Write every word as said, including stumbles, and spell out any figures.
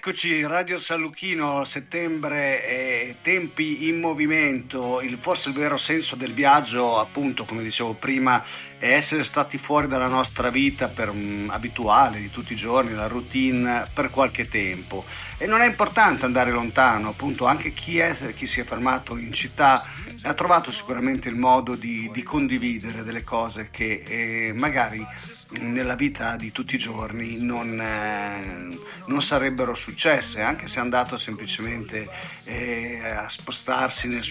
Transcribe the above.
Eccoci, Radio San Luchino, settembre, eh, tempi in movimento. Il, forse il vero senso del viaggio, appunto, come dicevo prima, è essere stati fuori dalla nostra vita per, um, abituale di tutti i giorni, la routine, per qualche tempo. E non è importante andare lontano, appunto, anche chi, è, chi si è fermato in città ha trovato sicuramente il modo di, di condividere delle cose che eh, magari nella vita di tutti i giorni non, eh, non sarebbero successe, anche se è andato semplicemente eh, a spostarsi nel